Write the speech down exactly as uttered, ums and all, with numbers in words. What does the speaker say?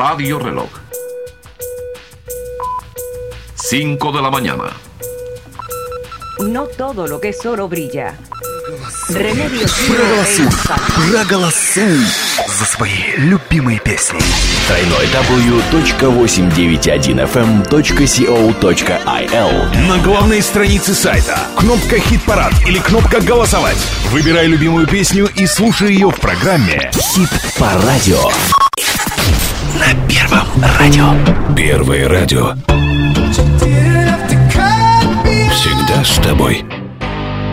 Radio Reloj. cinco de la mañana. No todo lo que es oro brilla. Remedios Проголосуй, проголосуй за свои любимые песни. дабл ю дабл ю дабл ю точка восемьсот девяносто один эф эм точка ком точка ай эл. На главной странице сайта кнопка «Хит-парад» или кнопка «Голосовать». Выбирай любимую песню и слушай ее в программе «Хит по радио». На Первом радио. Первое радио. Всегда с тобой.